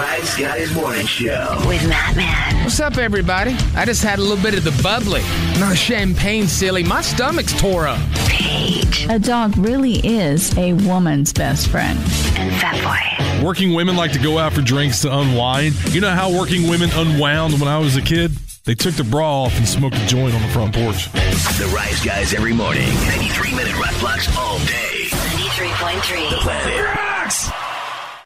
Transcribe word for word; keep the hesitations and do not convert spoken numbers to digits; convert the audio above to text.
Rise Guys Morning Show with Matt Man. What's up, everybody? I just had a little bit of the bubbly. No champagne, silly. My stomach's tore up. Paige. A dog really is a woman's best friend. And Fat Boy. Working women like to go out for drinks to unwind. You know how working women unwound when I was a kid? They took the bra off and smoked a joint on the front porch. The Rise Guys every morning. ninety-three minute rock blocks all day. ninety-three point three. The Planet Rocks.